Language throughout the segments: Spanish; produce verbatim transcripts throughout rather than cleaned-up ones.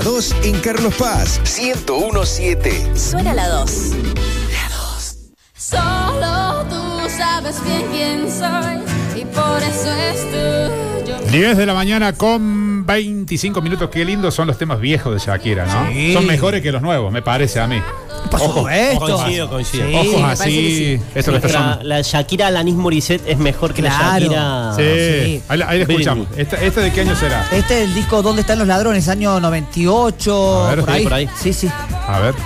dos en Carlos Paz, ciento uno punto siete. Suena la dos. La dos. Solo tú sabes bien quién soy y por eso es tuyo. diez de la mañana con veinticinco minutos. Qué lindos son los temas viejos de Shakira, ¿no? Sí. Son mejores que los nuevos, me parece a mí. Por supuesto. Coincido, coincido. Sí, Ojos me así. parece que Esto que está La, sonando. la Shakira Alanis Morissette es mejor que Claro. la Shakira. Sí, sí. ahí, la- ahí la escuchamos. ¿Esta, ¿Esta de qué año será? Este es el disco ¿Dónde están los ladrones? Año noventa y ocho. A ver, por, sí, ahí. por ahí. Sí, sí. A ver.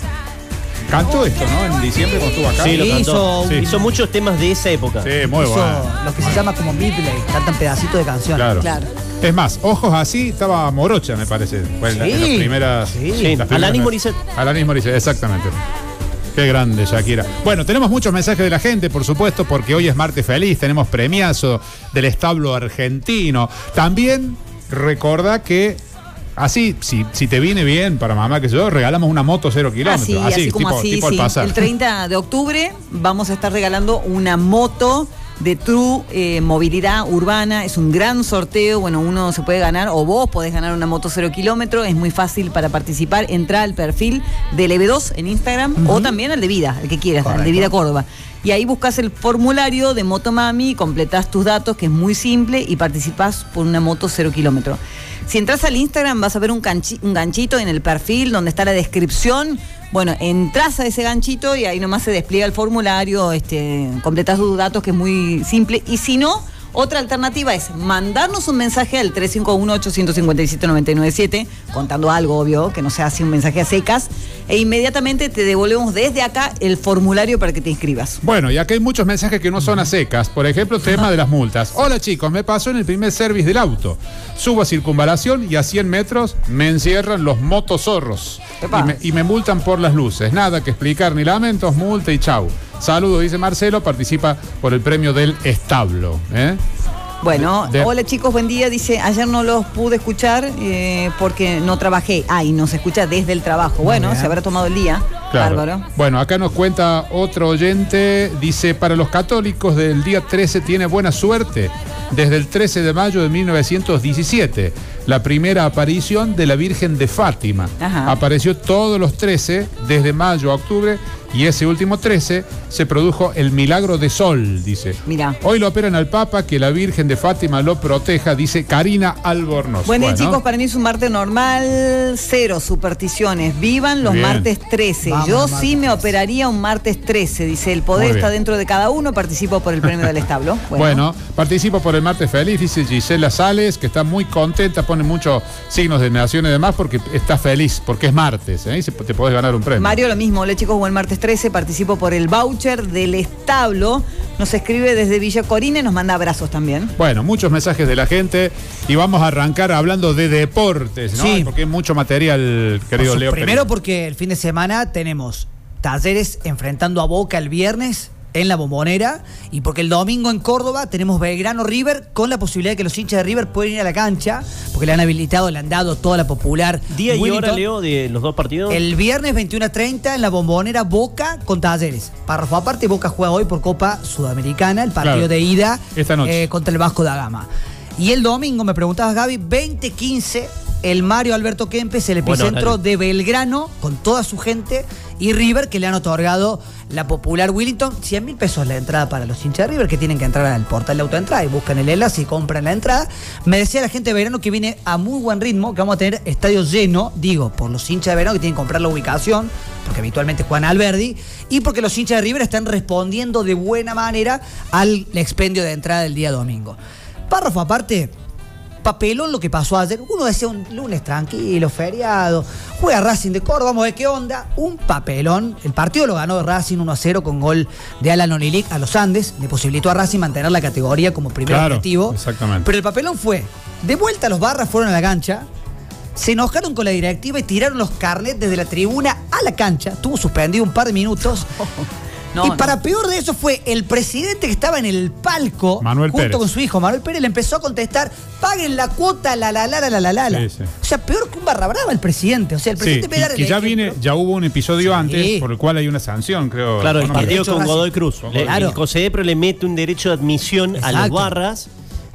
Cantó esto, ¿no? En diciembre cuando estuvo acá. Sí, lo Sí, cantó. hizo- Sí. Hizo muchos temas de esa época. Sí, muy Hizo bueno. lo que se llama como medley, cantan pedacitos de canción. Claro. Claro. Es más, ojos así estaba Morocha, me parece. Fue en la- en Sí. las primeras. Sí. las Sí, primeras- Alanis Morissette. Alanis Morissette, exactamente. Qué grande, Shakira. Bueno, tenemos muchos mensajes de la gente, por supuesto, porque hoy es martes feliz. Tenemos premiazo del establo argentino. También recordá que así, si, si te viene bien para mamá, que yo, regalamos una moto cero kilómetros. Así, así, como tipo, así, tipo al sí. pasar. El treinta de octubre vamos a estar regalando una moto de True eh, Movilidad Urbana. Es un gran sorteo. Bueno, uno se puede ganar, o vos podés ganar una moto cero kilómetros. Es muy fácil para participar. Entra al perfil del E B dos en Instagram, uh-huh, o también al de Vida, el que quieras, Correcto. al de Vida Córdoba. Y ahí buscas el formulario de Motomami, completás tus datos, que es muy simple, y participás por una moto cero kilómetros. Si entras al Instagram vas a ver un, canchi, un ganchito en el perfil donde está la descripción. Bueno, entras a ese ganchito y ahí nomás se despliega el formulario, este, completás tus datos, que es muy simple. Y si no, otra alternativa es mandarnos un mensaje al tres cinco uno, ocho cinco siete, nueve nueve siete, contando algo, obvio, que no sea así un mensaje a secas, e inmediatamente te devolvemos desde acá el formulario para que te inscribas. Bueno, y acá hay muchos mensajes que no son a secas. Por ejemplo, tema de las multas. Hola chicos, me pasó en el primer service del auto. Subo a circunvalación y a cien metros me encierran los motozorros. Y me, y me multan por las luces. Nada que explicar ni lamentos, multa y chau. Saludos, dice Marcelo, participa por el premio del establo. ¿eh? Bueno, De- hola chicos, buen día. Dice, ayer no los pude escuchar eh, porque no trabajé. Ah, y nos escucha desde el trabajo. Bueno, bien. se habrá tomado el día. Claro. Bárbaro. Bueno, acá nos cuenta otro oyente, dice, para los católicos del día trece tiene buena suerte. Desde el trece de mayo de mil novecientos diecisiete, la primera aparición de la Virgen de Fátima. Ajá. Apareció todos los trece, desde mayo a octubre, y ese último trece se produjo el milagro de sol, dice. Mirá. Hoy lo operan al Papa, que la Virgen de Fátima lo proteja, dice Karina Albornoz. Buen día, Bueno, chicos, para mí es un martes normal, cero supersticiones. Vivan los Bien. martes trece. Vamos, Yo al sí martes me trece. operaría un martes trece, dice. El poder Muy está bien. dentro de cada uno, participo por el premio del establo. Bueno, participo por el martes feliz, dice Gisela Sales, que está muy contenta, pone muchos signos de admiración y demás porque está feliz, porque es martes, ¿eh? Y se- te podés ganar un premio. Mario, lo mismo. Hola, chicos, buen martes trece. Participo por el voucher del establo. Nos escribe desde Villa Corina y nos manda abrazos también. Bueno, muchos mensajes de la gente y vamos a arrancar hablando de deportes, ¿no? Sí. Porque hay mucho material, querido Por su- Leo. Primero Pereira. porque el fin de semana tenemos Talleres enfrentando a Boca el viernes en la Bombonera, y porque el domingo en Córdoba tenemos Belgrano River, con la posibilidad de que los hinchas de River pueden ir a la cancha, porque le han habilitado, le han dado toda la popular Día y Wellington. hora, Leo, de los dos partidos. El viernes veintiuno a treinta en la Bombonera, Boca con Talleres. Párrafo aparte, Boca juega hoy por Copa Sudamericana, el partido Claro. de ida Esta noche. eh, contra el Vasco da Gama. Y el domingo, me preguntabas, Gaby, veinte quince, el Mario Alberto Kempes, el Bueno, epicentro dale. de Belgrano, con toda su gente, y River, que le han otorgado la popular Wellington. cien mil pesos la entrada para los hinchas de River, que tienen que entrar al portal de autoentrada y buscan el enlace y compran la entrada. Me decía la gente de Belgrano que viene a muy buen ritmo, que vamos a tener estadio lleno, digo, por los hinchas de Belgrano que tienen que comprar la ubicación, porque habitualmente juegan Alberdi, y porque los hinchas de River están respondiendo de buena manera al expendio de entrada del día domingo. Párrafo aparte, papelón lo que pasó ayer. Uno decía un lunes tranquilo, feriado, juega Racing de Córdoba, vamos a ver qué onda. Un papelón. El partido lo ganó Racing uno a cero con gol de Alan Onilic a los Andes. Le posibilitó a Racing mantener la categoría como primer Claro, objetivo. exactamente. Pero el papelón fue, de vuelta los Barras fueron a la cancha, se enojaron con la directiva y tiraron los carnets desde la tribuna a la cancha. Tuvo suspendido un par de minutos. No, y no. para peor de eso fue el presidente que estaba en el palco, Manuel junto Pérez. con su hijo Manuel Pérez, le empezó a contestar: paguen la cuota, la la la la la la la. Sí, sí. O sea, peor que un barra brava el presidente. O sea, el Sí, presidente puede dar y el que ya ejemplo. viene, ya hubo un episodio Sí. antes por el cual hay una sanción, creo. Claro, el económica. partido Derecho con Racing. Godoy Cruz. Le- Claro. El COSEDEPRO le mete un derecho de admisión a los Exacto. Barras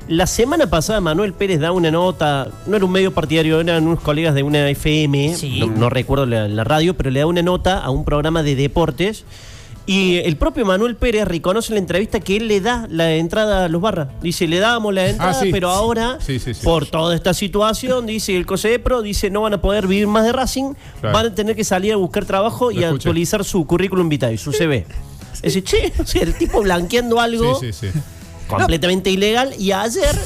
La semana pasada Manuel Pérez da una nota, no era un medio partidario, eran unos colegas de una F M, Sí. no, no recuerdo la, la radio, pero le da una nota a un programa de deportes y el propio Manuel Pérez reconoce en la entrevista que él le da la entrada a los barras. Dice, le damos la entrada, Ah, sí. pero ahora, Sí, sí, sí. por toda esta situación, dice el COSEPRO, dice, no van a poder vivir más de Racing, Claro. van a tener que salir a buscar trabajo y Lo a escuché. actualizar su currículum vitae, su C V. Dice, che, o sea, el tipo blanqueando algo Sí, sí, sí. completamente ilegal y ayer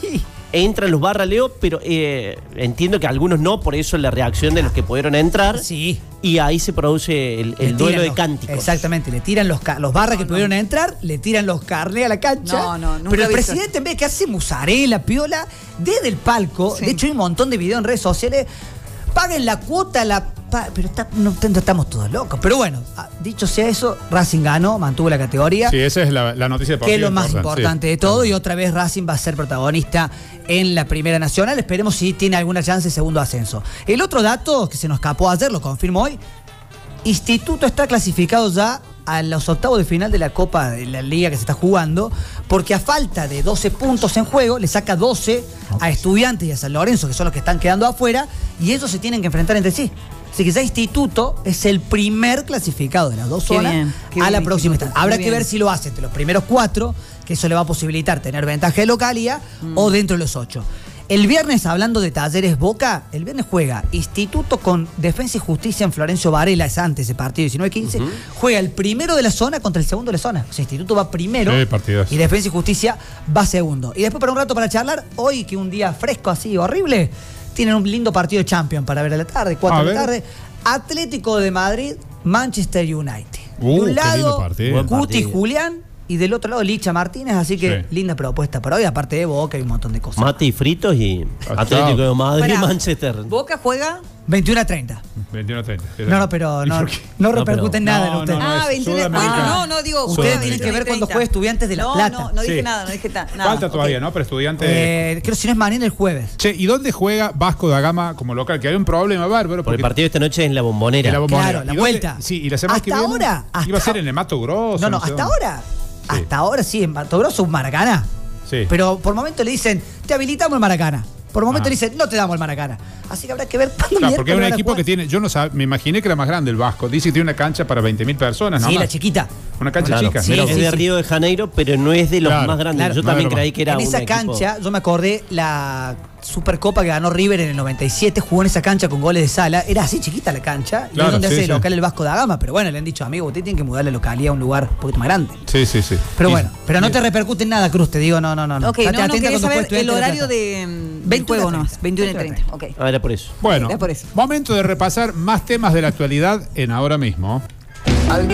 entran los barra Leo, pero eh, entiendo que algunos no, por eso la reacción de los que pudieron entrar Sí. y ahí se produce el, el Le duelo tiran de los- cánticos. Exactamente, le tiran los, ca- los barras que pudieron entrar, le tiran los carnes a la cancha. No, no, nunca Pero el he visto. presidente, en vez de que hace musarela, piola, desde el palco, Sí. de hecho hay un montón de videos en redes sociales, paguen la cuota, la pa- pero está- no, no estamos todos locos. Pero bueno, ah, dicho sea eso, Racing ganó, mantuvo la categoría. Sí, esa es la, la noticia deportiva. Que es lo más importante, importante sí. de todo, y otra vez Racing va a ser protagonista en la Primera Nacional. Esperemos si tiene alguna chance de segundo ascenso. El otro dato que se nos escapó ayer, lo confirmo hoy, Instituto está clasificado ya a los octavos de final de la Copa de la Liga que se está jugando, porque a falta de doce puntos en juego, le saca doce a Estudiantes y a San Lorenzo, que son los que están quedando afuera, y ellos se tienen que enfrentar entre sí. Así que ya Instituto es el primer clasificado de las dos Qué zonas bien, qué a bien, la próxima Instituto. instancia. Habrá Muy que bien. ver si lo hace entre los primeros cuatro, que eso le va a posibilitar tener ventaja de localía, Mm. o dentro de los ocho. El viernes, hablando de Talleres Boca, el viernes juega Instituto con Defensa y Justicia en Florencio Varela, es antes ese partido, diecinueve quince. Juega el primero de la zona contra el segundo de la zona. O sea, Instituto va primero Sí, partidazo. y Defensa y Justicia va segundo. Y después, para un rato para charlar, hoy que un día fresco así, horrible, tienen un lindo partido de Champions para ver a la tarde, cuatro A de la ver. tarde. Atlético de Madrid, Manchester United. Uh, de un qué lindo lado, partido. Buen Cuti partido. Julián, y del otro lado Licha Martínez, así que Sí. linda propuesta para hoy, aparte de Boca hay un montón de cosas. Mate y fritos y Ah, Atlético chao. de Madrid y Pará, Manchester. Boca juega. veintiuno a treinta. veintiuno a treinta. No, no, pero ¿Y no, por qué? no No, repercute en pero- nada en no, usted. no, no. Ah, es veintiuno. Sudamericano. Bueno, no, no digo. Ustedes juega tienen que ver veintiuno y cuando treinta. juegue Estudiantes de La no, Plata. No, no dije Sí. nada, no dije ta- nada. Falta todavía, Ok. ¿no? Pero estudiante. Eh, creo que si no es mañana el jueves. Che, ¿y dónde juega Vasco da Gama como local? Que hay un problema bárbaro. Por el porque- partido de esta noche es en la Bombonera. en la Bombonera. Claro, la ¿Y dónde- vuelta. Sí, y la semana Hasta que viene. ahora, hasta- Iba a ser en el Mato Grosso. No, no, sé hasta dónde. ahora. Hasta ahora sí, en Mato Grosso un Maracaná. Sí. Pero por momento le dicen, te habilitamos el Maracaná. Por momento Ah. le dicen, no te damos el Maracaná. Así que habrá que ver cuándo Claro, porque es un miércoles van a equipo jugar. que tiene. Yo no sab- me imaginé que era más grande el Vasco. Dice que tiene una cancha para veinte mil personas, ¿no? Sí, la chiquita. Una cancha Claro, chica. sí, mirá. es sí, de sí. Río de Janeiro, pero no es de los Claro, más grandes. claro. Yo No, también no, no. creí que era En un esa equipo- cancha, yo me acordé la Supercopa que ganó River en el noventa y siete, jugó en esa cancha con goles de Sala. Era así chiquita la cancha, y Claro, es donde sí, hace sí. local el Vasco da Gama. Pero bueno, le han dicho, amigo, usted tiene que mudar la localidad a un lugar un poquito más grande. Sí, sí, sí. Pero Y- bueno, pero no te repercute en nada, Cruz, te digo, no, no, no. no. Ok, Estate no, no, atenta quería cuando saber juegue el Estudiantes de La horario Plata. de, mm, del veintiuno juego a nomás. treinta. veintiuno y treinta. Ok. Ah, era por eso. Bueno, Es por eso. momento de repasar más temas de la actualidad en ahora mismo. Al